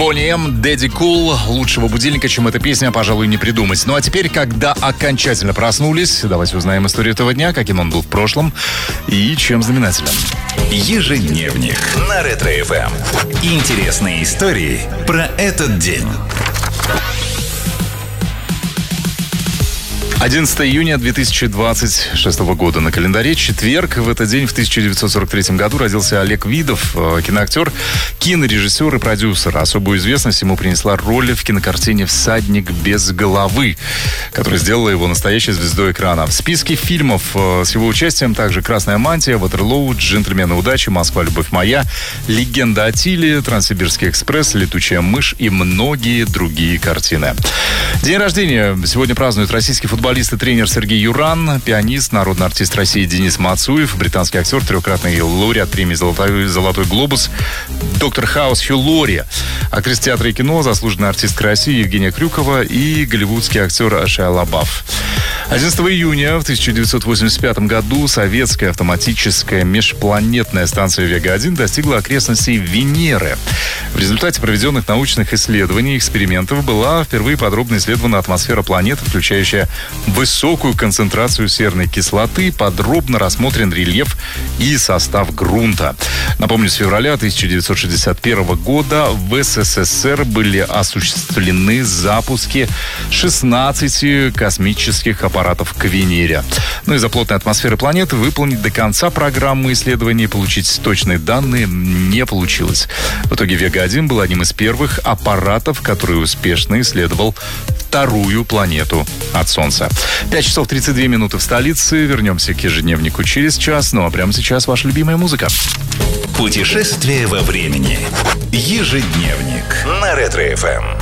Бонни М, Дэдди Кул. Лучшего будильника, чем эта песня, пожалуй, не придумать. Ну а теперь, когда окончательно проснулись, давайте узнаем историю этого дня, каким он был в прошлом и чем знаменателен. Ежедневник на Ретро-ФМ. Интересные истории про этот день. 11 июня 2026 года. На календаре четверг. В этот день, в 1943 году, родился Олег Видов, киноактер, кинорежиссер и продюсер. Особую известность ему принесла роль в кинокартине «Всадник без головы», которая сделала его настоящей звездой экрана. В списке фильмов с его участием также «Красная мантия», «Ватерлоу», «Джентльмены удачи», «Москва, любовь моя», «Легенда о Тиле», «Транссибирский экспресс», «Летучая мышь» и многие другие картины. День рождения сегодня празднует российский футболист и тренер Сергей Юран, пианист, народный артист России Денис Мацуев, британский актер, трехкратный лауреат премии «Золотой глобус» доктор Хаус Хью Лори, актриса театра и кино, заслуженная артистка России Евгения Крюкова и голливудский актер Шайа Лабаф. 11 июня в 1985 году советская автоматическая межпланетная станция «Вега-1» достигла окрестностей Венеры. В результате проведенных научных исследований и экспериментов была впервые подробно исследована атмосфера планеты, включающая высокую концентрацию серной кислоты, подробно рассмотрен рельеф и состав грунта. Напомню, с февраля 1961 года в СССР были осуществлены запуски 16 космических аппаратов к Венере. Но из-за плотной атмосферы планеты выполнить до конца программы исследований и получить точные данные не получилось. В итоге «Вега-1» был одним из первых аппаратов, который успешно исследовал вторую планету от Солнца. 5 часов 32 минуты в столице. Вернемся к ежедневнику через час. Ну а прямо сейчас ваша любимая музыка. Путешествие во времени. Ежедневник на Ретро-ФМ.